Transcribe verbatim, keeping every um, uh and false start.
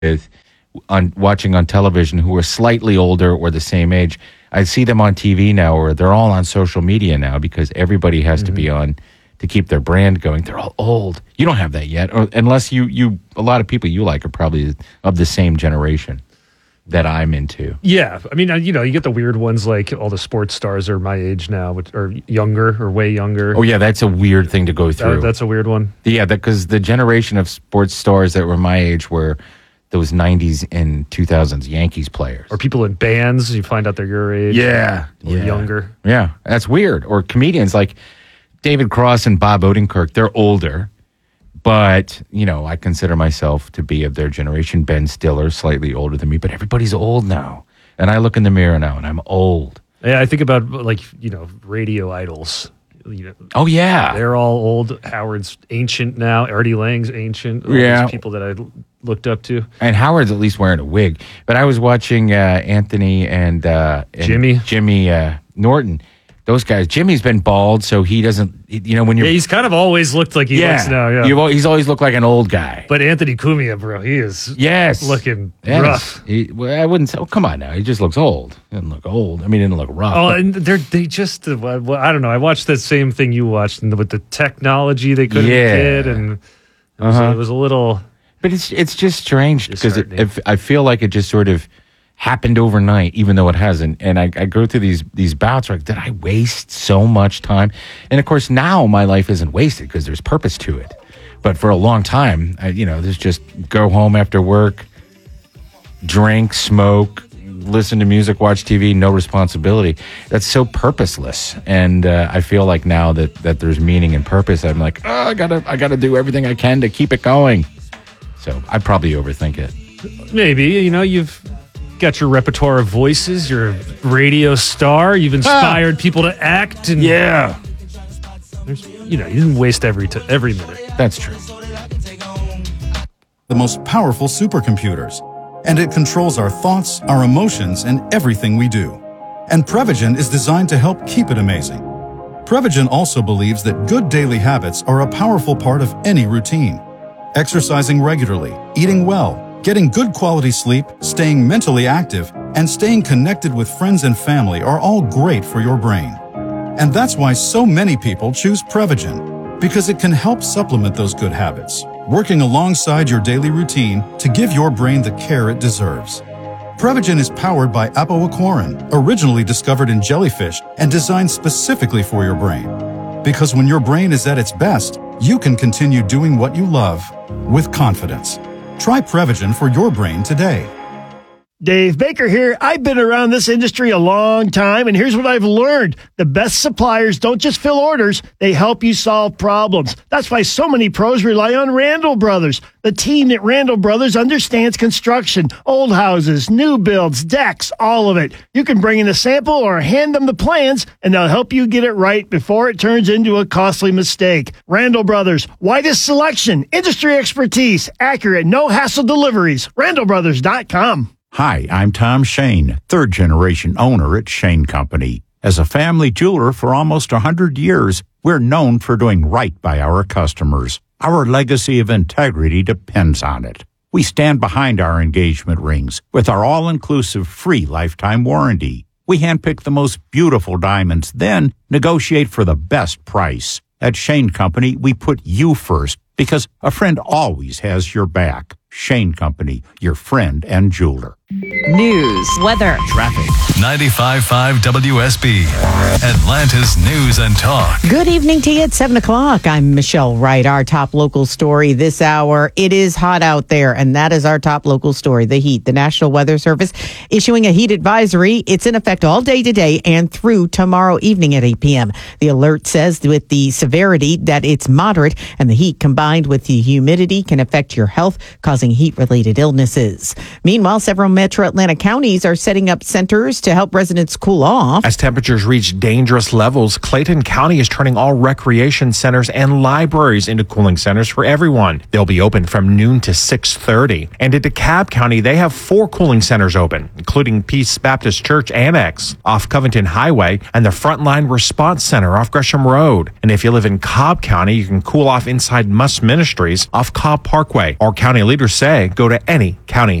with on watching on television who are slightly older or the same age. I see them on T V now, or they're all on social media now because everybody has mm-hmm. to be on to keep their brand going. They're all old. You don't have that yet, or unless you you a lot of people you like are probably of the same generation that I'm into. Yeah, I mean, you know, you get the weird ones like all the sports stars are my age now, which or younger or way younger. Oh yeah, that's a weird thing to go through. That, that's a weird one. Yeah, because the generation of sports stars that were my age were those nineties and two thousands Yankees players. Or people in bands, you find out they're your age. Yeah. Or yeah. younger. Yeah, that's weird. Or comedians like David Cross and Bob Odenkirk, they're older, but, you know, I consider myself to be of their generation. Ben Stiller, slightly older than me, but everybody's old now. And I look in the mirror now and I'm old. Yeah, I think about, like, you know, radio idols. You know, oh, yeah. They're all old. Howard's ancient now. Artie Lang's ancient. All yeah. these people that I looked up to. And Howard's at least wearing a wig. But I was watching uh, Anthony and, uh, and Jimmy. Jimmy uh, Norton. Those guys. Jimmy's been bald, so he doesn't, you know, when you're... Yeah, he's kind of always looked like he yeah, looks now, yeah. You've, he's always looked like an old guy. But Anthony Cumia, bro, he is yes. looking yes. rough. He, well, I wouldn't say, oh, come on now. He just looks old. He doesn't look old. I mean, he didn't look rough. Oh, but, and they're, they just, uh, well, I don't know. I watched that same thing you watched and with the technology they could have yeah. did, and it was, uh-huh. it was a little... But it's it's just strange because it, it, I feel like it just sort of happened overnight, even though it hasn't. And I, I go through these these bouts like, did I waste so much time? And of course, now my life isn't wasted because there's purpose to it. But for a long time, I, you know, there's just go home after work, drink, smoke, listen to music, watch T V, no responsibility. That's so purposeless. And uh, I feel like now that, that there's meaning and purpose, I'm like, oh, I gotta I gotta do everything I can to keep it going. So I probably overthink it. Maybe, you know, you've got your repertoire of voices. You're a radio star. You've inspired ah. people to act. And yeah. There's, you know, you didn't waste every t- every minute. That's true. The most powerful supercomputers. And it controls our thoughts, our emotions, and everything we do. And Prevagen is designed to help keep it amazing. Prevagen also believes that good daily habits are a powerful part of any routine. Exercising regularly, eating well, getting good quality sleep, staying mentally active, and staying connected with friends and family are all great for your brain. And that's why so many people choose Prevagen, because it can help supplement those good habits, working alongside your daily routine to give your brain the care it deserves. Prevagen is powered by apoaquarin, originally discovered in jellyfish and designed specifically for your brain. Because when your brain is at its best, you can continue doing what you love with confidence. Try Prevagen for your brain today. Dave Baker here. I've been around this industry a long time, and here's what I've learned. The best suppliers don't just fill orders, they help you solve problems. That's why so many pros rely on Randall Brothers. The team at Randall Brothers understands construction, old houses, new builds, decks, all of it. You can bring in a sample or hand them the plans, and they'll help you get it right before it turns into a costly mistake. Randall Brothers, widest selection, industry expertise, accurate, no-hassle deliveries. randall brothers dot com. Hi, I'm Tom Shane, third-generation owner at Shane Company. As a family jeweler for almost one hundred years, we're known for doing right by our customers. Our legacy of integrity depends on it. We stand behind our engagement rings with our all-inclusive free lifetime warranty. We handpick the most beautiful diamonds, then negotiate for the best price. At Shane Company, we put you first because a friend always has your back. Shane Company, your friend and jeweler. News, weather, traffic. ninety-five point five W S B, Atlanta's News and Talk. Good evening to you at seven o'clock. I'm Michelle Wright. Our top local story this hour. It is hot out there, and that is our top local story, the heat. The National Weather Service issuing a heat advisory. It's in effect all day today and through tomorrow evening at eight p.m. The alert says with the severity that it's moderate, and the heat combined with the humidity can affect your health, causing heat-related illnesses. Meanwhile, several metro Atlanta counties are setting up centers to help residents cool off. As temperatures reach dangerous levels, Clayton County is turning all recreation centers and libraries into cooling centers for everyone. They'll be open from noon to six thirty. And in DeKalb County, they have four cooling centers open, including Peace Baptist Church Annex off Covington Highway and the Frontline Response Center off Gresham Road. And if you live in Cobb County, you can cool off inside Must Ministries off Cobb Parkway. Our county leaders say go to any county